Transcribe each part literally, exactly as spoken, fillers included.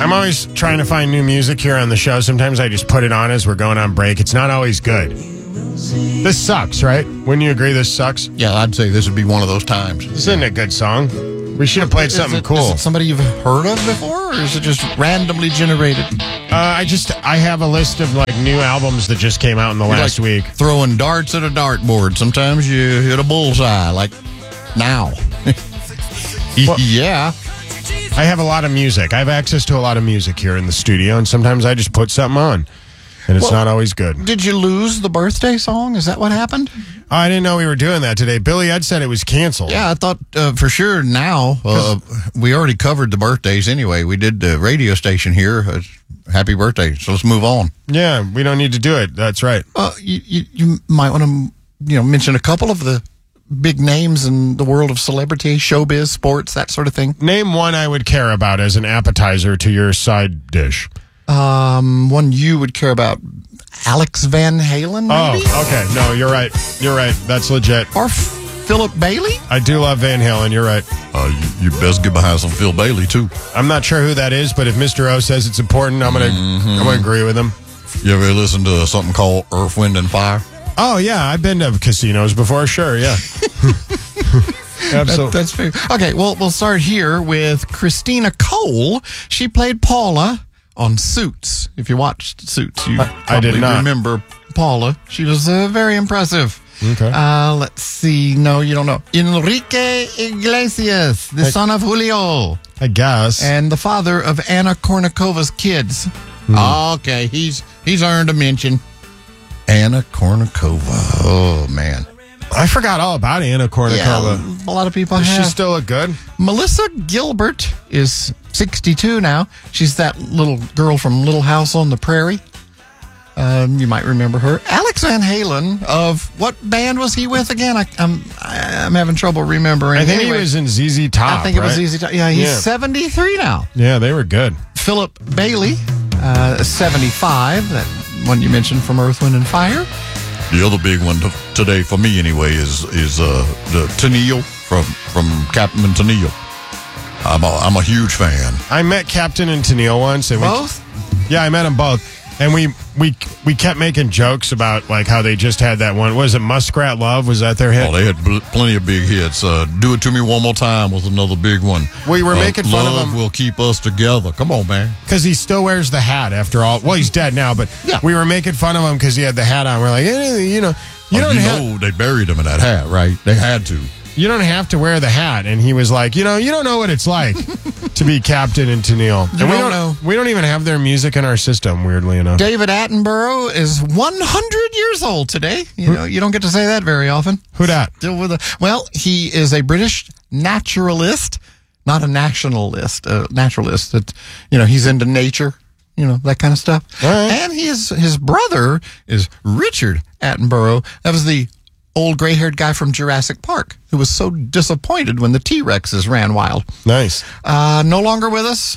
I'm always trying to find new music here on the show. Sometimes I just put it on as we're going on break. It's not always good. This sucks, right? Wouldn't you agree this sucks? Yeah, I'd say this would be one of those times. This isn't a good song. We should have played Is something it, cool. Is it somebody you've heard of before, or is it just randomly generated? Uh, I just, I have a list of like new albums that just came out in the You're last like week. Throwing darts at a dartboard. Sometimes you hit a bullseye, like now. Well, yeah. I have a lot of music. I have access to a lot of music here in the studio, and sometimes I just put something on, and it's Well, not always good. Did you lose the birthday song? Is that what happened? Oh, I didn't know we were doing that today. Billy Ed said it was canceled. Yeah, I thought uh, for sure now. Uh, we already covered the birthdays anyway. We did the radio station here. Uh, happy birthday. So let's move on. Yeah, we don't need to do it. That's right. Uh, you, you, you might want to you know, mention a couple of the big names in the world of celebrity, showbiz, sports, that sort of thing. Name one I would care about as an appetizer to your side dish. Um, one you would care about, Alex Van Halen, maybe? Oh, okay. No, you're right. You're right. That's legit. Or Philip Bailey? I do love Van Halen. You're right. Uh, you, you best get behind some Phil Bailey, too. I'm not sure who that is, but if Mister O says it's important, I'm gonna Mm-hmm. I'm gonna agree with him. You ever listen to something called Earth, Wind, and Fire? Oh yeah, I've been to casinos before. Sure, yeah. Absolutely. That, that's fair. Okay, well, we'll start here with Christina Cole. She played Paula on Suits. If you watched Suits, you I- I did probably not. remember Paula. She was uh, very impressive. Okay. Uh, let's see. No, you don't know. Enrique Iglesias, the I- son of Julio, I guess. and the father of Anna Kournikovas' kids. Hmm. Okay, he's he's earned a mention. Anna Kournikova. Oh, man. I forgot all about Anna Kournikova. Yeah, a lot of people Does have. she still look good? Melissa Gilbert is sixty-two now. She's that little girl from Little House on the Prairie. Um, you might remember her. Alex Van Halen, of what band was he with again? I, I'm I'm having trouble remembering. I think Anyway, he was in Z Z Top. I think it was right? easy. To, yeah, he's Yeah. seventy-three now. Yeah, they were good. Philip Bailey, uh, seventy-five. That one you mentioned from Earth, Wind, and Fire. The other big one to, today for me anyway is is uh, the Tennille from from Captain Tennille. I'm a, I'm a huge fan. I met Captain and Tennille once. And we- Both? yeah, I met them both. And we, we we kept making jokes about like how they just had that one. Was it Muskrat Love? Was that their hit? Oh, they had bl- plenty of big hits. Uh, Do It To Me One More Time was another big one. We were Uh, making fun of Love him. Will Keep Us Together. Come on, man. Because he still wears the hat after all. Well, he's dead now, but Yeah. we were making fun of him because he had the hat on. We're like, eh, you know, you Oh, don't you have know they buried him in that hat, right? They had to. you don't have to wear the hat. And he was like, you know, you don't know what it's like to be Captain and Tennille. And You we don't don't know. We don't even have their music in our system. Weirdly enough. David Attenborough is one hundred years old today. You know, you don't get to say that very often. Who dat? Still with a, well, he is a British naturalist, not a nationalist. A naturalist. That, you know, he's into nature. You know, that kind of stuff. All right. And he is, his brother is Richard Attenborough. That was the old gray-haired guy from Jurassic Park who was so disappointed when the T-Rexes ran wild. Nice. Uh, no longer with us.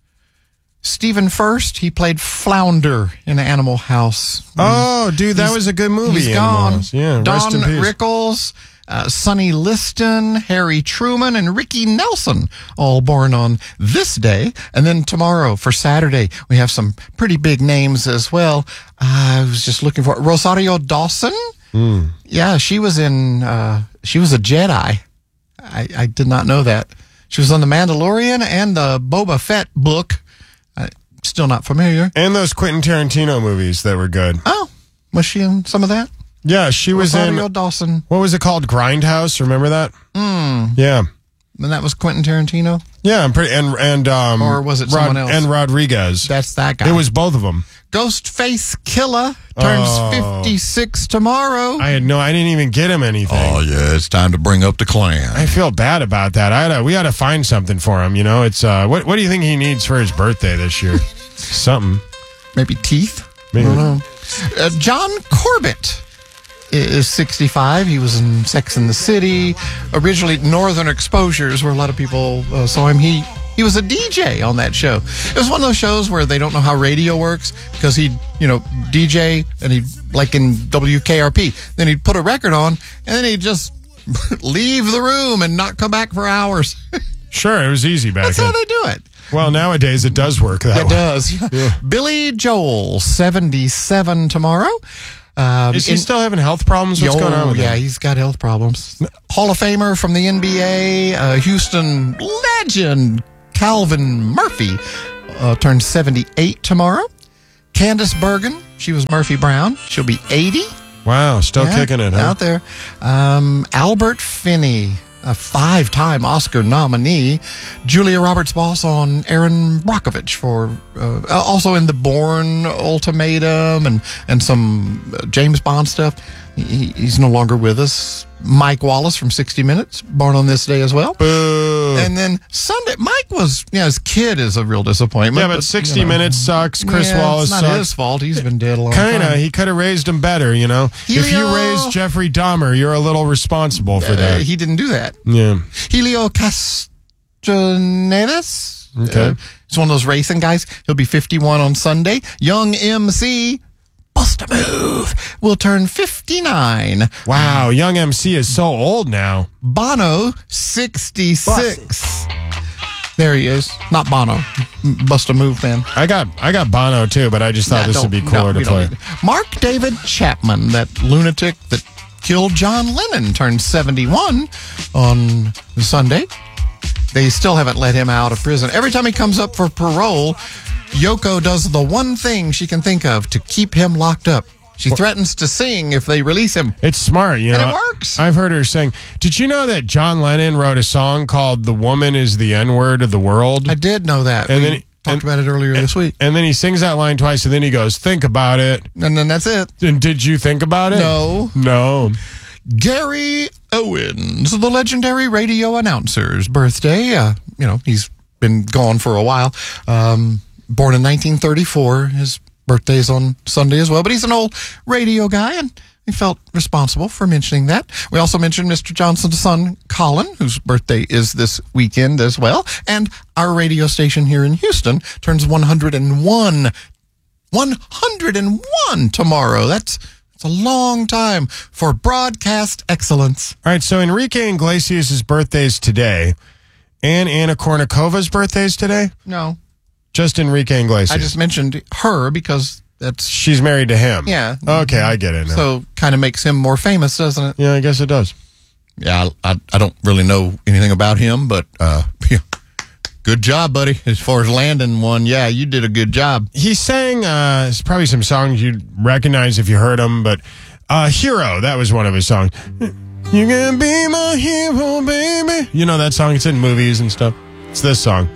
Stephen First, he played Flounder in Animal House. Oh, dude, that He's- was a good movie. He's Animal gone. House. Yeah, Don rest in peace. Rickles, uh, Sonny Liston, Harry Truman, and Ricky Nelson, all born on this day. And then tomorrow, for Saturday, we have some pretty big names as well. Uh, I was just looking for Rosario Dawson. Mm. Yeah, she was in. Uh, she was a Jedi. I, I did not know that. She was on The Mandalorian and the Boba Fett book. Uh, still not familiar. And those Quentin Tarantino movies that were good. Oh, was she in some of that? Yeah, she was Rosario in. Dawson. What was it called? Grindhouse. Remember that? Mm. Yeah. And that was Quentin Tarantino? Yeah, I'm pretty. And and um. Or was it someone else? And Rodriguez. That's that guy. It was both of them. Ghostface Killer turns Oh. fifty-six tomorrow. I had no. I didn't even get him anything. Oh yeah, it's time to bring up the clan. I feel bad about that. I had to, we got to find something for him. You know, it's uh. What What do you think he needs for his birthday this year? Something. Maybe teeth? Maybe. I don't know. Uh, John Corbett is sixty-five. He was in Sex and the City. Originally, Northern Exposures, where a lot of people uh, saw him. He he was a D J on that show. It was one of those shows where they don't know how radio works because he'd, you know, D J and he'd, like in W K R P, then he'd put a record on and then he'd just leave the room and not come back for hours. Sure, it was easy back That's then. how they do it. Well, nowadays it does work that It way. does. Billy Joel, seventy-seven tomorrow. Um, Is he in- still having health problems? What's Yo, going on with yeah, him? he's got health problems. Hall of Famer from the N B A, uh, Houston legend Calvin Murphy uh, turns seventy-eight tomorrow. Candace Bergen, she was Murphy Brown. She'll be eighty. Wow, still Yeah, kicking it, huh? out there. Um, Albert Finney, a five-time Oscar nominee. Julia Roberts' boss on Aaron Brockovich for uh, also in the Bourne Ultimatum and and some uh, James Bond stuff. He, he's no longer with us. Mike Wallace from sixty minutes, born on this day as well. Boo. And then Sunday, Mike was, you know, his kid is a real disappointment. Yeah, but sixty you know. minutes sucks. Chris Yeah, Wallace it's not sucks. his fault. He's been dead a long time. Kinda. He could have raised him better, you know. If you Helio- raised Jeffrey Dahmer, you're a little responsible for Uh, that. he didn't do that. Yeah. Helio Castanedas. Okay. Uh, he's one of those racing guys. He'll be fifty-one on Sunday. Young M C, Bust a Move, will turn fifty-nine. Wow, young M C is so old now. Bono, sixty-six. There he is. Not Bono. Bust a Move, man. I got I got Bono too, but I just thought Nah, this would be don't- cooler no, to we don't play. need it. Mark David Chapman, that lunatic that killed John Lennon, turned seventy-one on Sunday. They still haven't let him out of prison. Every time he comes up for parole, Yoko does the one thing she can think of to keep him locked up. She threatens to sing if they release him. It's smart, you And know. it works. I've heard her sing. Did you know that John Lennon wrote a song called "The Woman Is the N-Word of the World"? I did know that. And we then- talked and- about it earlier this week. And then he sings that line twice, and then he goes, "Think about it." And then that's it. And did you think about it? No. No. Gary Owens, the legendary radio announcer's birthday. Uh, you know, he's been gone for a while. Um, born in nineteen thirty-four. His birthday's on Sunday as well. But he's an old radio guy, and we felt responsible for mentioning that. We also mentioned Mister Johnson's son, Colin, whose birthday is this weekend as well. And our radio station here in Houston turns one hundred one. one hundred one tomorrow. That's It's a long time for broadcast excellence. All right, so Enrique Iglesias' birthday is today, and Anna Kournikovas' birthday is today. No, Just Enrique Iglesias. I just mentioned her because that's, She's married to him. Yeah. Okay, I get it now. so kind of makes him more famous, doesn't it? yeah, I guess it does. Yeah, I, I, I don't really know anything about him, but uh, yeah, good job, buddy. As far as landing one, yeah, you did a good job. He sang, uh, it's probably some songs you'd recognize if you heard them, but uh, Hero, that was one of his songs. You can be my hero, baby. You know that song? It's in movies and stuff. It's this song.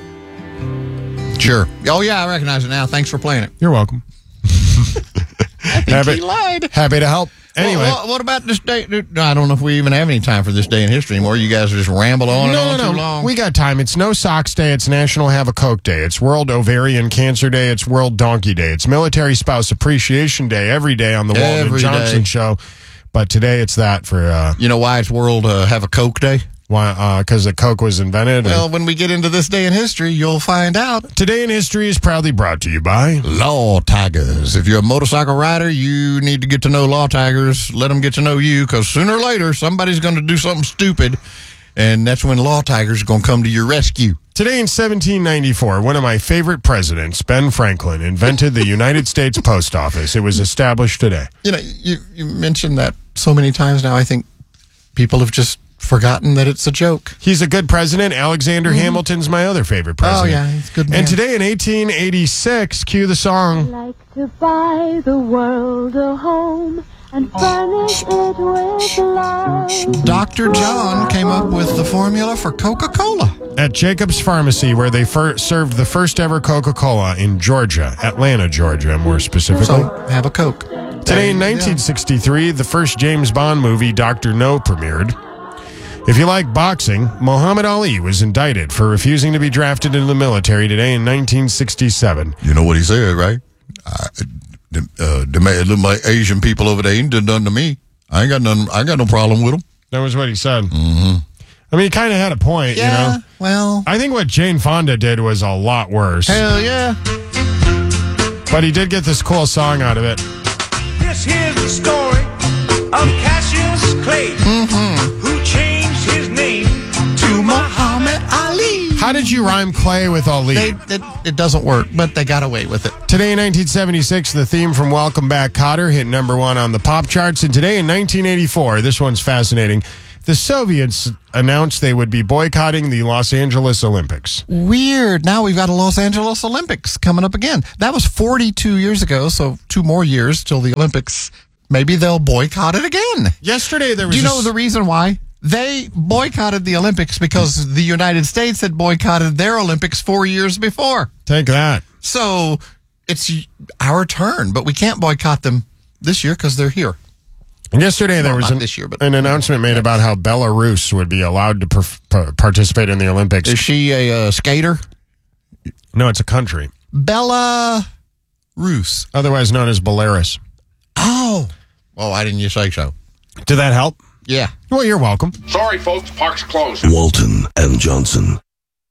Sure. Oh, yeah, I recognize it now. Thanks for playing it. You're welcome. I think Happy- he lied. Happy to help. Anyway. Well, what, what about this day? I don't know if we even have any time for this day in history anymore. You guys just ramble on and No, on no, too no. long. We got time. It's No Socks Day. It's National Have a Coke Day. It's World Ovarian Cancer Day. It's World Donkey Day. It's Military Spouse Appreciation Day every day on the Walton Every Johnson day. Show. But today it's that for, uh, You know why it's World uh, Have a Coke Day? why, uh, cause the Coke was invented. well, when we get into this day in history, you'll find out. Today in History is proudly brought to you by Law Tigers. If you're a motorcycle rider, you need to get to know Law Tigers. Let them get to know you, because sooner or later, somebody's going to do something stupid, and that's when Law Tigers are going to come to your rescue. Today in seventeen ninety-four, one of my favorite presidents, Ben Franklin, invented the United States Post Office. It was established today. You know, you, you mentioned that so many times now, I think people have just forgotten that it's a joke. He's a good president. Alexander Hamilton's my other favorite president. Oh, yeah, he's a good man. And today in eighteen eighty-six, cue the song. Like to buy the world a home and furnish it with love. Doctor John came up with the formula for Coca-Cola. At Jacob's Pharmacy, where they fir- served the first ever Coca-Cola in Georgia, Atlanta, Georgia, more specifically. So, have a Coke. Today in nineteen sixty-three, the first James Bond movie, Doctor No, premiered. If you like boxing, Muhammad Ali was indicted for refusing to be drafted into the military today in nineteen sixty-seven. You know what he said, right? I, the, uh, the ma- little my Asian people over there ain't done nothing to me. I ain't got none. I ain't got no problem with them. That was what he said. Mm-hmm. I mean, he kind of had a point, Yeah, you know? well, I think what Jane Fonda did was a lot worse. hell yeah. But he did get this cool song out of it. This here's the story of Cassius Clay, who changed his name to Muhammad Ali. How did you rhyme Clay with Ali? They, it, it doesn't work, but they got away with it. Today in nineteen seventy-six, the theme from Welcome Back, Kotter hit number one on the pop charts. And today in nineteen eighty-four, this one's fascinating, the Soviets announced they would be boycotting the Los Angeles Olympics. Weird. Now we've got a Los Angeles Olympics coming up again. That was forty-two years ago, so two more years till the Olympics. Maybe they'll boycott it again. Yesterday there was Do you a know s- the reason why? They boycotted the Olympics because the United States had boycotted their Olympics four years before. Take that. So it's our turn, but we can't boycott them this year because they're here. And yesterday there Well, was not an, this year, but an announcement made about how Belarus would be allowed to perf- par- participate in the Olympics. Is she a uh, skater? No, it's a country, Belarus. otherwise known as Belarus. Oh. Oh, why didn't you say so? Did that help? Yeah. Well, you're welcome. Sorry, folks, park's closed. Walton and Johnson.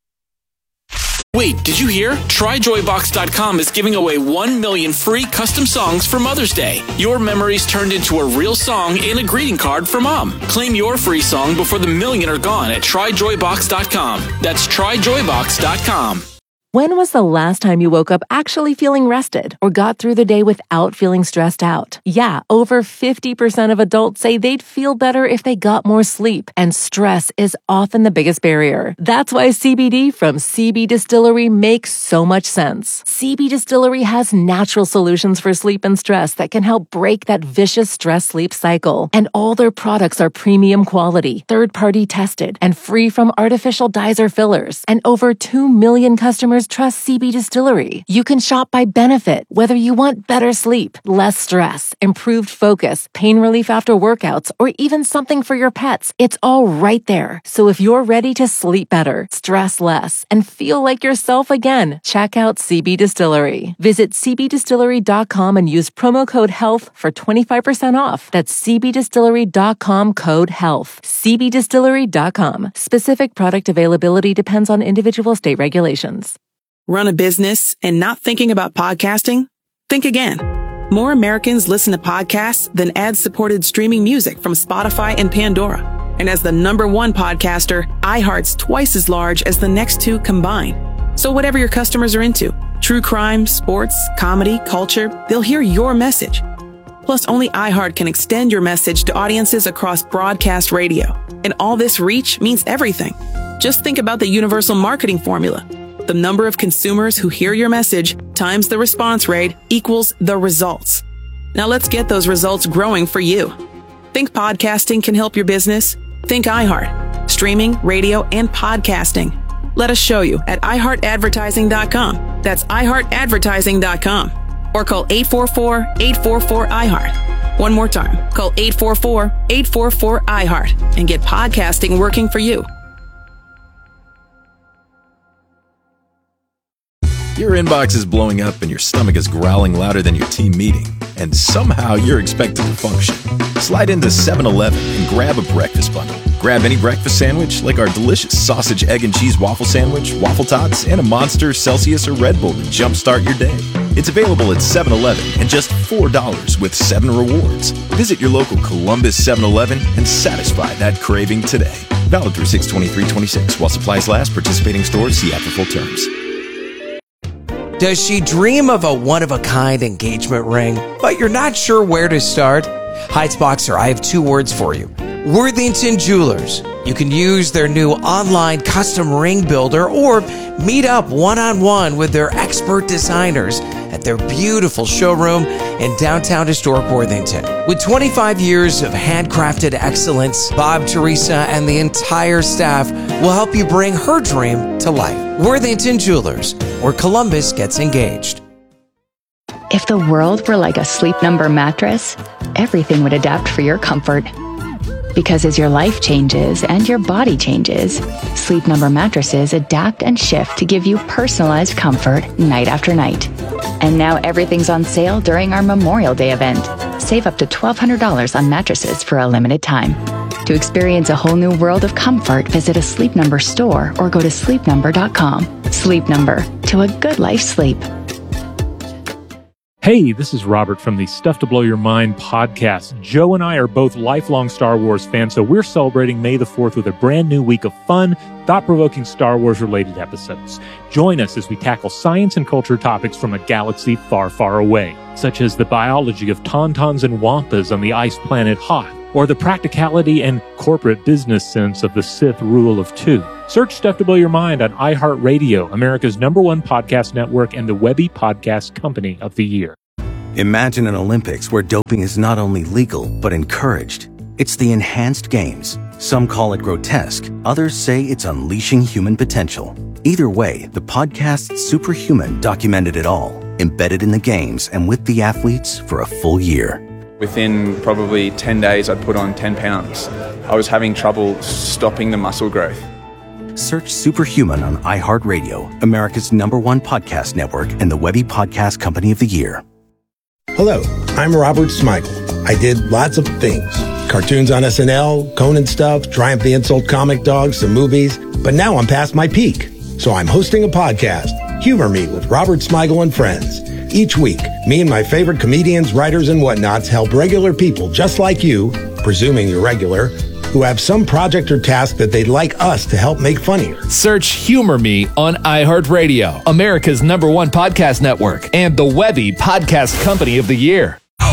Wait, did you hear? Try Joy Box dot com is giving away one million free custom songs for Mother's Day. Your memories turned into a real song and a greeting card for Mom. Claim your free song before the million are gone at Try Joy Box dot com. That's Try Joy Box dot com. When was the last time you woke up actually feeling rested or got through the day without feeling stressed out? Yeah, over fifty percent of adults say they'd feel better if they got more sleep, and stress is often the biggest barrier. That's why C B D from C B Distillery makes so much sense. C B Distillery has natural solutions for sleep and stress that can help break that vicious stress-sleep cycle. And all their products are premium quality, third-party tested, and free from artificial dyes or fillers. And over two million customers trust C B Distillery. You can shop by benefit, whether you want better sleep, less stress, improved focus, pain relief after workouts, or even something for your pets. It's all right there. So if you're ready to sleep better, stress less, and feel like yourself again, check out C B Distillery. Visit C B distillery dot com and use promo code HEALTH for twenty-five percent off. That's C B distillery dot com code HEALTH. C B distillery dot com. Specific product availability depends on individual state regulations. Run a business and not thinking about podcasting? Think again. More Americans listen to podcasts than ad-supported streaming music from Spotify and Pandora. And as the number one podcaster, iHeart's twice as large as the next two combined. So whatever your customers are into, true crime, sports, comedy, culture, they'll hear your message. Plus, only iHeart can extend your message to audiences across broadcast radio. And all this reach means everything. Just think about the universal marketing formula. The number of consumers who hear your message times the response rate equals the results. Now let's get those results growing for you. Think podcasting can help your business? Think iHeart. Streaming, radio, and podcasting. Let us show you at i heart advertising dot com. That's i heart advertising dot com. Or call eight four four, eight four four, I heart. One more time. Call eight four four, eight four four, I heart and get podcasting working for you. Your inbox is blowing up and your stomach is growling louder than your team meeting, and somehow you're expected to function. Slide into seven eleven and grab a breakfast bundle. Grab any breakfast sandwich like our delicious sausage, egg, and cheese waffle sandwich, waffle tots, and a Monster, Celsius, or Red Bull to jumpstart your day. It's available at seven eleven and just four dollars with seven rewards. Visit your local Columbus seven eleven and satisfy that craving today. Valid through six twenty-three twenty-six while supplies last. Participating stores, see app for full terms. Does she dream of a one-of-a-kind engagement ring, but you're not sure where to start? Heights Boxer, I have two words for you. Worthington Jewelers. You can use their new online custom ring builder or meet up one-on-one with their expert designers at their beautiful showroom in downtown historic Worthington. With twenty-five years of handcrafted excellence, Bob, Teresa, and the entire staff will help you bring her dream to life. Worthington Jewelers, where Columbus gets engaged. If the world were like a Sleep Number mattress, everything would adapt for your comfort. Because as your life changes and your body changes, Sleep Number mattresses adapt and shift to give you personalized comfort night after night. And now everything's on sale during our Memorial Day event. Save up to twelve hundred dollars on mattresses for a limited time. To experience a whole new world of comfort, visit a Sleep Number store or go to sleep number dot com. Sleep Number, to a good life sleep. Hey, this is Robert from the Stuff to Blow Your Mind podcast. Joe and I are both lifelong Star Wars fans, so we're celebrating May the fourth with a brand new week of fun, thought-provoking Star Wars-related episodes. Join us as we tackle science and culture topics from a galaxy far, far away, such as the biology of tauntauns and wampas on the ice planet Hoth, or the practicality and corporate business sense of the Sith rule of two. Search Stuff to Blow Your Mind on iHeartRadio, America's number one podcast network and the Webby Podcast Company of the Year. Imagine an Olympics where doping is not only legal, but encouraged. It's the Enhanced Games. Some call it grotesque. Others say it's unleashing human potential. Either way, the podcast Superhuman documented it all, embedded in the games and with the athletes for a full year. Within probably ten days, I'd put on ten pounds. I was having trouble stopping the muscle growth. Search Superhuman on iHeartRadio, America's number one podcast network and the Webby Podcast Company of the Year. Hello, I'm Robert Smigel. I did lots of things. Cartoons on S N L, Conan stuff, Triumph the Insult Comic Dog, some movies. But now I'm past my peak. So I'm hosting a podcast, Humor Me with Robert Smigel and Friends. Each week, me and my favorite comedians, writers, and whatnots help regular people just like you, presuming you're regular, who have some project or task that they'd like us to help make funnier. Search Humor Me on iHeartRadio, America's number one podcast network, and the Webby Podcast Company of the Year.